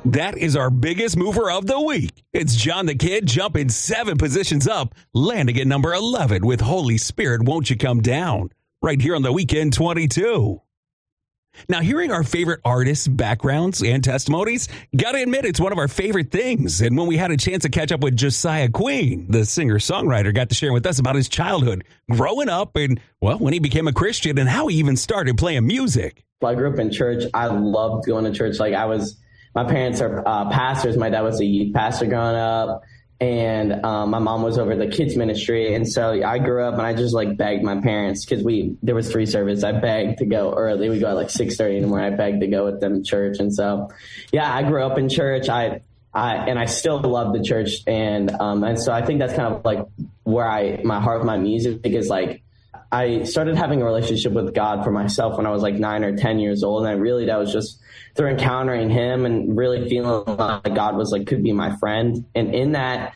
That is our biggest mover of the week. It's John the Kid jumping 7 positions up, landing at number 11 with Holy Spirit, Won't You Come Down, right here on the Weekend 22. Now, hearing our favorite artists' backgrounds and testimonies, gotta admit it's one of our favorite things. And when we had a chance to catch up with Josiah Queen, the singer-songwriter got to share with us about his childhood, growing up, and, well, when he became a Christian and how he even started playing music. I grew up in church. I loved going to church. My parents are pastors. My dad was a youth pastor growing up, and my mom was over the kids ministry. And so I grew up and I just begged my parents, because there was 3 services. I begged to go early. We go at 6:30 in the morning. I begged to go with them to church. And so, yeah, I grew up in church. I still love the church. And so I think that's kind of where my heart with my music is. I started having a relationship with God for myself when I was 9 or 10 years old. And that was just through encountering him and really feeling like God could be my friend. And in that,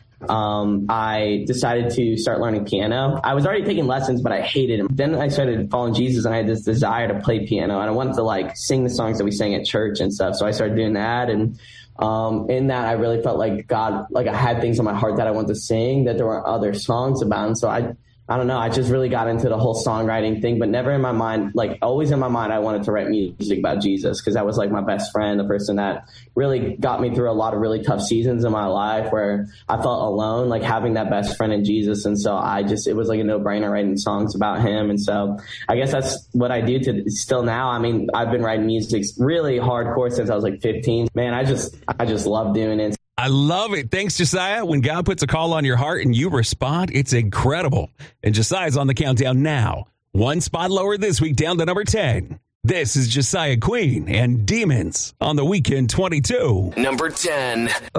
I decided to start learning piano. I was already taking lessons, but I hated him. Then I started following Jesus, and I had this desire to play piano, and I wanted to sing the songs that we sang at church and stuff. So I started doing that. And in that, I really felt like God, I had things on my heart that I wanted to sing that there were other songs about. And so I don't know. I just really got into the whole songwriting thing, but never in my mind, always in my mind, I wanted to write music about Jesus, because that was my best friend, the person that really got me through a lot of really tough seasons in my life where I felt alone, having that best friend in Jesus. And so it was a no-brainer writing songs about him. And so I guess that's what I do to still now. I mean, I've been writing music really hardcore since I was 15. Man, I just love doing it. I love it. Thanks, Josiah. When God puts a call on your heart and you respond, it's incredible. And Josiah's on the countdown now. 1 spot lower this week, down to number 10. This is Josiah Queen and Demons on the Weekend 22. Number 10.